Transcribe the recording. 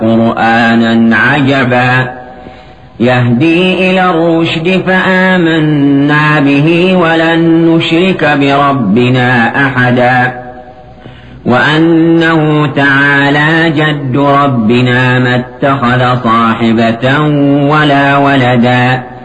قُرْآنًا عَجَبًا يَهْدِي إِلَى الرُّشْدِ فَآمَنَّا بِهِ وَلَن نُّشْرِكَ بِرَبِّنَا أَحَدًا وَأَنَّهُ تَعَالَىٰ جَدُّ رَبِّنَا مَا اتَّخَذَ صَاحِبَةً وَلَا وَلَدًا